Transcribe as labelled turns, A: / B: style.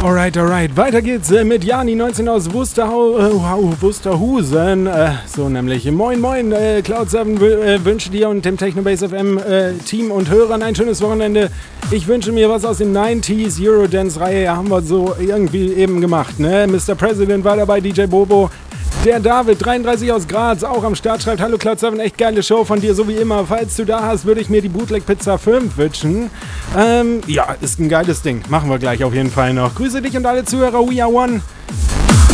A: Alright. Weiter geht's mit Jani 19 aus Wusterhusen. So nämlich. Moin, Cloud7 wünsche dir und dem Technobase FM Team und Hörern ein schönes Wochenende. Ich wünsche mir was aus dem 90s Eurodance-Reihe. Ja, haben wir so irgendwie eben gemacht, ne? Mr. President war dabei, DJ Bobo. Der David, 33 aus Graz, auch am Start, schreibt: Hallo Cloud7, echt geile Show von dir, so wie immer. Falls du da hast, würde ich mir die Bootleg Pizza 5 wünschen. Ja, ist ein geiles Ding. Machen wir gleich auf jeden Fall noch. Grüße dich und alle Zuhörer, We Are One.